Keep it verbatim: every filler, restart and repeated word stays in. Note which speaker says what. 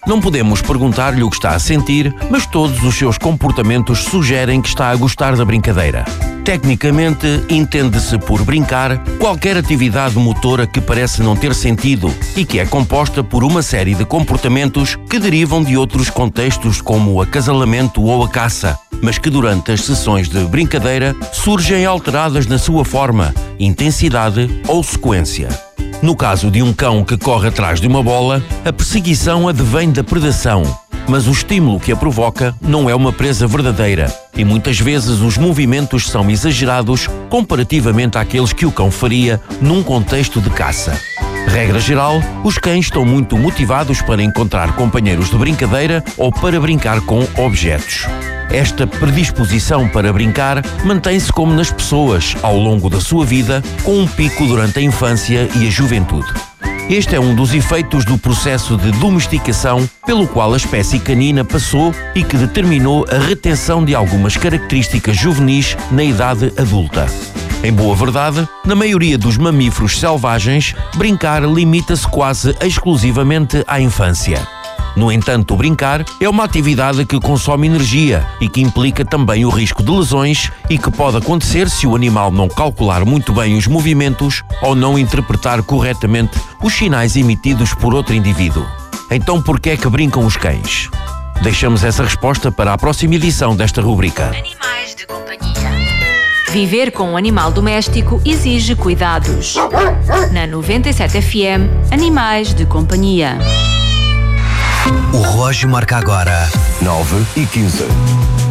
Speaker 1: Não podemos perguntar-lhe o que está a sentir, mas todos os seus comportamentos sugerem que está a gostar da brincadeira. Tecnicamente, entende-se por brincar qualquer atividade motora que parece não ter sentido e que é composta por uma série de comportamentos que derivam de outros contextos como o acasalamento ou a caça, mas que durante as sessões de brincadeira surgem alteradas na sua forma, intensidade ou sequência. No caso de um cão que corre atrás de uma bola, a perseguição advém da predação, mas o estímulo que a provoca não é uma presa verdadeira e muitas vezes os movimentos são exagerados comparativamente àqueles que o cão faria num contexto de caça. Regra geral, os cães estão muito motivados para encontrar companheiros de brincadeira ou para brincar com objetos. Esta predisposição para brincar mantém-se como nas pessoas ao longo da sua vida, com um pico durante a infância e a juventude. Este é um dos efeitos do processo de domesticação pelo qual a espécie canina passou e que determinou a retenção de algumas características juvenis na idade adulta. Em boa verdade, na maioria dos mamíferos selvagens, brincar limita-se quase exclusivamente à infância. No entanto, o brincar é uma atividade que consome energia e que implica também o risco de lesões e que pode acontecer se o animal não calcular muito bem os movimentos ou não interpretar corretamente os sinais emitidos por outro indivíduo. Então, por que é que brincam os cães? Deixamos essa resposta para a próxima edição desta rubrica.
Speaker 2: Animais de companhia. Viver com um animal doméstico exige cuidados. Na noventa e sete F M, Animais de Companhia.
Speaker 3: O relógio marca agora
Speaker 4: nove e quinze.